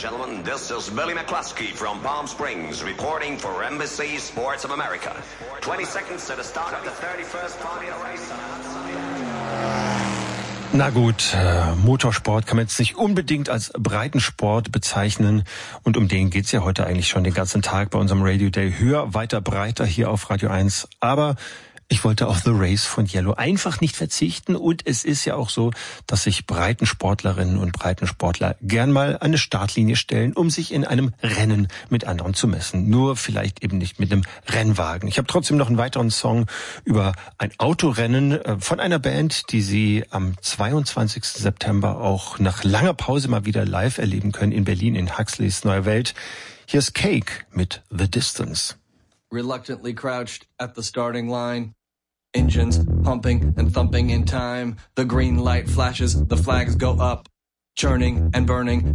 gentlemen, this is Billy McCluskey from Palm Springs reporting for Embassy Sports of America. 20 seconds to the start of the 31st Formula race on a hot sunny day. Na gut, Motorsport kann man jetzt nicht unbedingt als Breitensport bezeichnen und um den geht's ja heute eigentlich schon den ganzen Tag bei unserem Radio Day. Höher, weiter, breiter hier auf Radio 1, aber ich wollte auf The Race von Yellow einfach nicht verzichten und es ist ja auch so, dass sich Breitensportlerinnen und Breitensportler gern mal an eine Startlinie stellen, um sich in einem Rennen mit anderen zu messen. Nur vielleicht eben nicht mit einem Rennwagen. Ich habe trotzdem noch einen weiteren Song über ein Autorennen von einer Band, die Sie am 22. September auch nach langer Pause mal wieder live erleben können in Berlin in Huxleys Neue Welt. Hier ist Cake mit The Distance. Reluctantly crouched at the starting line. Engines pumping and thumping in time. The green light flashes, the flags go up. Churning and burning